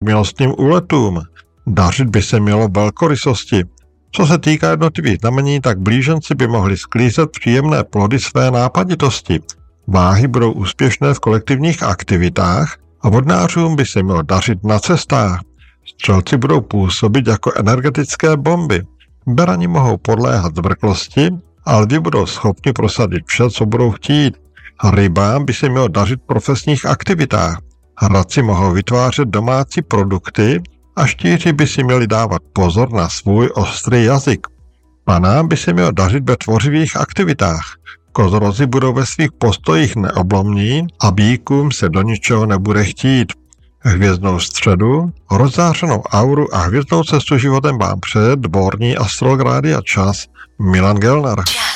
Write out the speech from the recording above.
milostným úletům. Dařit by se mělo velkorysosti. Co se týká jednotlivých znamení, tak blíženci by mohli sklízet příjemné plody své nápaditosti. Váhy budou úspěšné v kolektivních aktivitách a vodnářům by se mělo dařit na cestách. Střelci budou působit jako energetické bomby. Berani mohou podléhat zvrklosti, ale lvi budou schopni prosadit vše, co budou chtít. Rybám by se mělo dařit v profesních aktivitách. Hradci mohou vytvářet domácí produkty a štíři by si měli dávat pozor na svůj ostrý jazyk. Panám by se mělo dařit ve tvořivých aktivitách. Kozorozi budou ve svých postojích neoblomní a býkům se do ničeho nebude chtít. Hvězdnou středu, rozzářenou auru a hvězdnou cestu životem vám před dvorní astrolog Rádia Čas Milan Gelner.